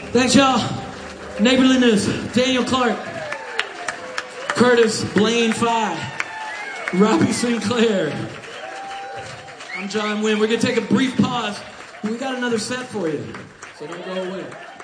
Thanks, y'all. Neighborliness, Daniel Clark, Curtis Blaine Fye, Robbie Sinclair. I'm John Wynn. We're going to take a brief pause. We got another set for you, so don't go away.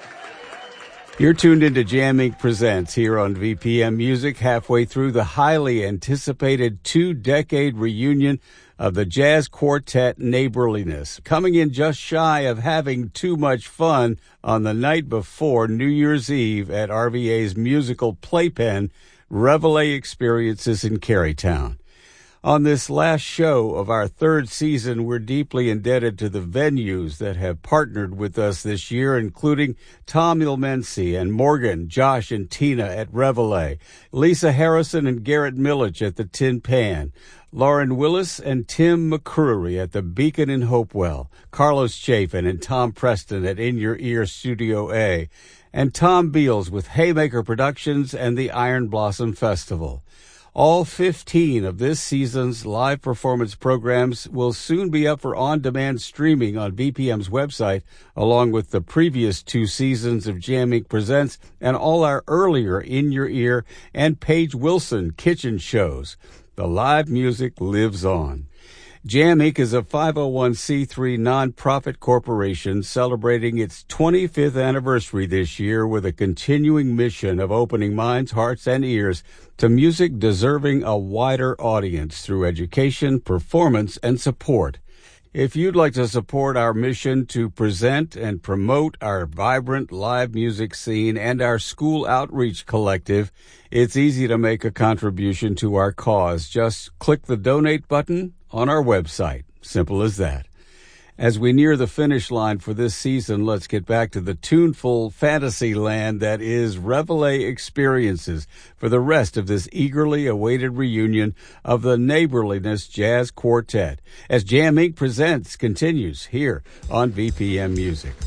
You're tuned into Jam Inc. Presents here on VPM Music, halfway through the highly anticipated 2-decade reunion of the jazz quartet Neighborliness, coming in just shy of having too much fun on the night before New Year's Eve at RVA's musical playpen, Reveille Experiences in Carytown. On this last show of our third season, we're deeply indebted to the venues that have partnered with us this year, including Tom Ilmensi and Morgan, Josh, and Tina at Reveille, Lisa Harrison and Garrett Millich at the Tin Pan, Lauren Willis and Tim McCreary at the Beacon in Hopewell, Carlos Chafin and Tom Preston at In Your Ear Studio A, and Tom Beals with Haymaker Productions and the Iron Blossom Festival. All 15 of this season's live performance programs will soon be up for on-demand streaming on BPM's website, along with the previous 2 seasons of Jam Inc. Presents and all our earlier In Your Ear and Paige Wilson kitchen shows. The live music lives on. Jam Inc. is a 501c3 nonprofit corporation celebrating its 25th anniversary this year with a continuing mission of opening minds, hearts, and ears to music deserving a wider audience through education, performance, and support. If you'd like to support our mission to present and promote our vibrant live music scene and our school outreach collective, it's easy to make a contribution to our cause. Just click the donate button on our website. Simple as that. As we near the finish line for this season, let's get back to the tuneful fantasy land that is Reveille Experiences for the rest of this eagerly awaited reunion of the Neighborliness Jazz Quartet, as Jam Inc. Presents continues here on VPM Music.